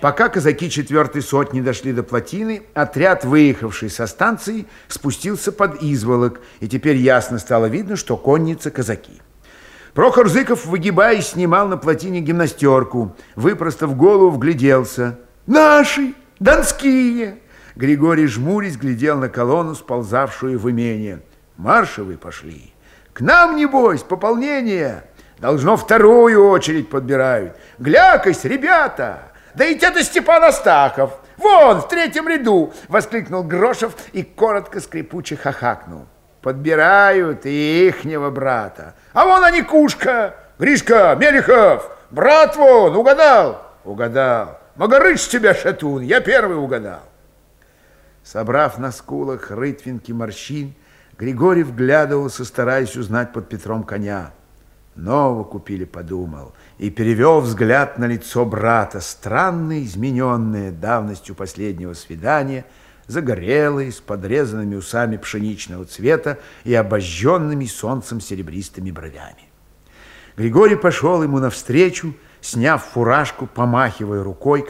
Пока казаки 4-й сотни дошли до плотины, отряд, выехавший со станции, спустился под Изволок, и теперь ясно стало видно, что конница казаки. Прохор Зыков, выгибаясь, снимал на плотине гимнастерку, выпростав голову, вгляделся. «Наши! Донские!» Григорий, жмурясь, глядел на колонну, сползавшую в имение. «Маршевы пошли! К нам, небось, пополнение! Должно, вторую очередь подбирают! Глякось, ребята! Да ведь это Степан Астахов! Вон, в 3-м ряду!» — воскликнул Грошев и коротко скрипуче хахакнул. «Подбирают и ихнего брата! А вон они, Кушка! Гришка, Мелехов! Брат вон, угадал?» «Угадал! Магарыч тебя, шатун! Я первый угадал!» Собрав на скулах рытвинки морщин, Григорий вглядывался, стараясь узнать под Петром коня. Нового купили, подумал, и перевел взгляд на лицо брата, странно измененное давностью последнего свидания, загорелый, с подрезанными усами пшеничного цвета и обожженными солнцем серебристыми бровями. Григорий пошел ему навстречу, сняв фуражку, помахивая рукой,